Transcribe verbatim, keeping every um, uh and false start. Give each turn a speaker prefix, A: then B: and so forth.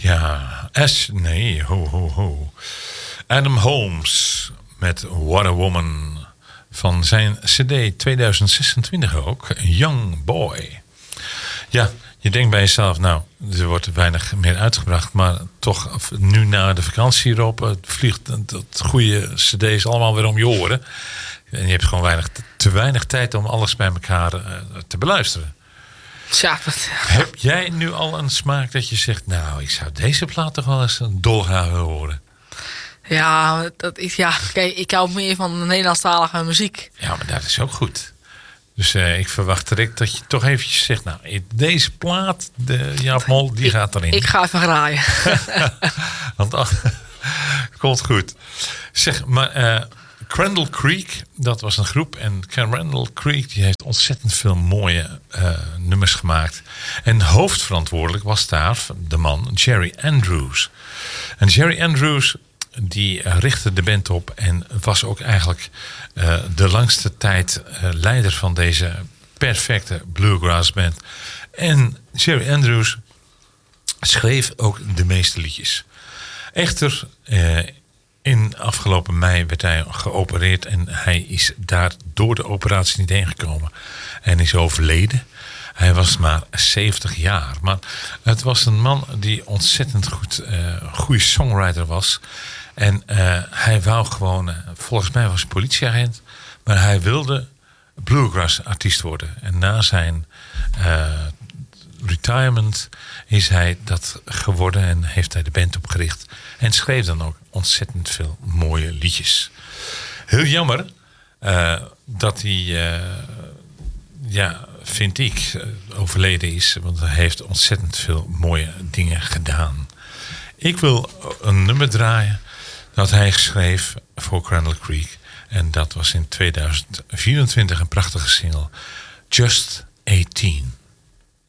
A: Ja, S, nee, ho, ho, ho. Adam Holmes met What a Woman. Van zijn cd tweeduizend zesentwintig ook, Young Boy. Ja, je denkt bij jezelf, nou, er wordt weinig meer uitgebracht. Maar toch, nu na de vakantie erop, het vliegt het goede cd's allemaal weer om je oren. En je hebt gewoon weinig, te weinig tijd om alles bij elkaar uh, te beluisteren.
B: Tja, wat...
A: Heb jij nu al een smaak dat je zegt, nou, ik zou deze plaat toch wel eens een dolgraag willen horen?
B: Ja, dat is, ja, kijk, ik hou meer van Nederlandstalige muziek.
A: Ja, maar dat is ook goed. Dus uh, ik verwacht direct dat je toch eventjes zegt, nou, deze plaat, de Jaap Mol, die
B: ik,
A: gaat erin.
B: Ik ga even graaien.
A: Want ach, komt goed. Zeg, maar uh, Crandall Creek, dat was een groep. En Crandall Creek, die heeft ontzettend veel mooie uh, nummers gemaakt. En hoofdverantwoordelijk was daar de man Jerry Andrews. En Jerry Andrews, die richtte de band op en was ook eigenlijk uh, de langste tijd uh, leider van deze perfecte bluegrass band. En Jerry Andrews schreef ook de meeste liedjes. Echter, uh, in afgelopen mei werd hij geopereerd en hij is daar door de operatie niet heen gekomen en is overleden. Hij was maar zeventig jaar. Maar het was een man die ontzettend goed, uh, goede songwriter was. En uh, hij wou gewoon, uh, volgens mij was hij politieagent, maar hij wilde bluegrass artiest worden. En na zijn uh, retirement is hij dat geworden en heeft hij de band opgericht. En schreef dan ook ontzettend veel mooie liedjes. Heel jammer uh, dat hij, uh, ja, vind ik, uh, overleden is. Want hij heeft ontzettend veel mooie dingen gedaan. Ik wil een nummer draaien dat hij schreef voor Crandall Creek. En dat was in tweeduizend vierentwintig een prachtige single. Just eighteen.